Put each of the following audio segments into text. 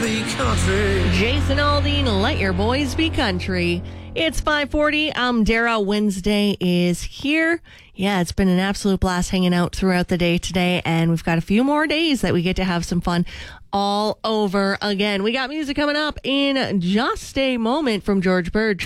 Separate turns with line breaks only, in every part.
Jason Aldean, Let Your Boys Be Country. It's 5:40. Dara. Wednesday is here. Yeah, it's been an absolute blast hanging out throughout the day today, and we've got a few more days that we get to have some fun all over again. We got music coming up in just a moment from George Burge.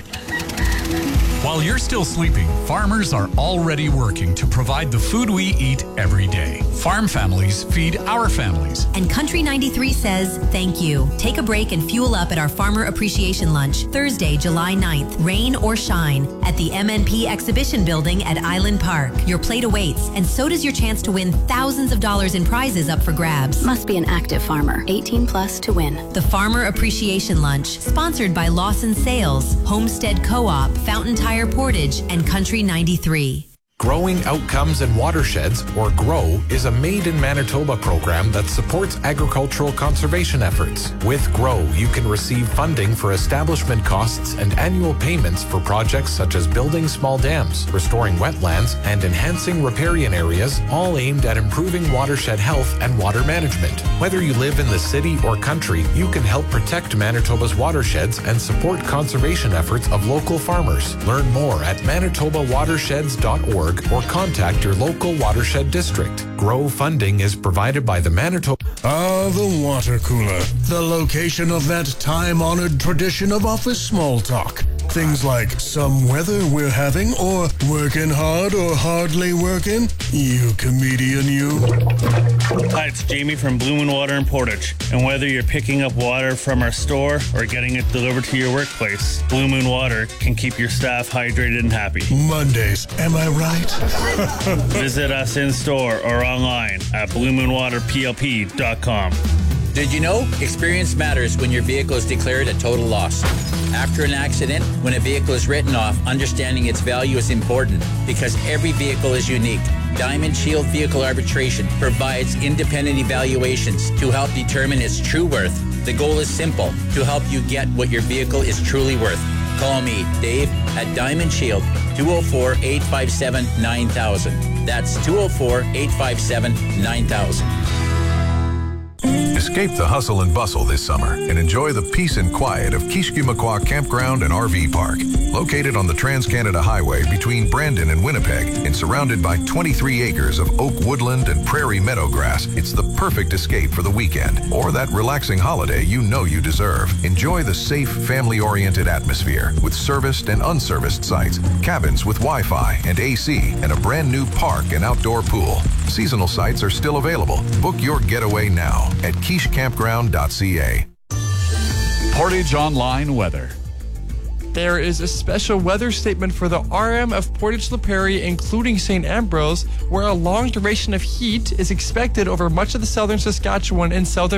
While you're still sleeping, farmers are already working to provide the food we eat every day. Farm families feed our families.
And Country 93 says thank you. Take a break and fuel up at our Farmer Appreciation Lunch, Thursday, July 9th, rain or shine, at the MNP Exhibition Building at Island Park. Your plate awaits, and so does your chance to win thousands of dollars in prizes up for grabs.
Must be an active farmer, 18 plus to win.
The Farmer Appreciation Lunch, sponsored by Lawson Sales, Homestead Co-op, Fountain Tire Portage, and Country 93.
Growing Outcomes in Watersheds, or GROW, is a Made in Manitoba program that supports agricultural conservation efforts. With GROW, you can receive funding for establishment costs and annual payments for projects such as building small dams, restoring wetlands, and enhancing riparian areas, all aimed at improving watershed health and water management. Whether you live in the city or country, you can help protect Manitoba's watersheds and support conservation efforts of local farmers. Learn more at manitobawatersheds.org or contact your local watershed district. GROW funding is provided by the Manitoba...
the water cooler. The location of that time-honored tradition of office small talk. Things like some weather we're having, or working hard or hardly working. You comedian, you.
Hi, it's Jamie from Blue Moon Water in Portage. And whether you're picking up water from our store or getting it delivered to your workplace, Blue Moon Water can keep your staff hydrated and happy.
Mondays, am I right?
Visit us in store or online at bluemoonwaterplp.com.
Did you know experience matters when your vehicle is declared a total loss? After an accident, when a vehicle is written off, understanding its value is important because every vehicle is unique. Diamond Shield Vehicle Arbitration provides independent evaluations to help determine its true worth. The goal is simple, to help you get what your vehicle is truly worth. Call me, Dave, at Diamond Shield, 204-857-9000. That's 204-857-9000.
Escape the hustle and bustle this summer and enjoy the peace and quiet of Kishkimakwa Campground and RV Park. Located on the Trans-Canada Highway between Brandon and Winnipeg and surrounded by 23 acres of oak woodland and prairie meadow grass, it's the perfect escape for the weekend or that relaxing holiday you know you deserve. Enjoy the safe, family-oriented atmosphere with serviced and unserviced sites, cabins with Wi-Fi and AC, and a brand new park and outdoor pool. Seasonal sites are still available. Book your getaway now at quichecampground.ca.
Portage Online weather.
There is a special weather statement for the RM of Portage La Prairie, including St. Ambrose, where a long duration of heat is expected over much of the southern Saskatchewan and southern